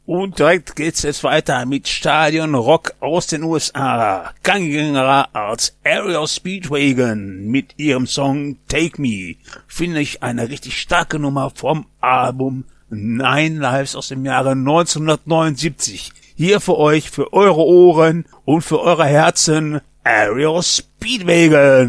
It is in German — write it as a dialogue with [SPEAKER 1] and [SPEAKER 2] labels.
[SPEAKER 1] Und direkt geht's jetzt weiter mit Stadionrock aus den USA. Gängiger als Aerial Speedwagon mit ihrem Song Take Me. Finde ich eine richtig starke Nummer vom Album Nine Lives aus dem Jahre 1979. Hier für euch, für eure Ohren und für eure Herzen, Aerial Speedwagon.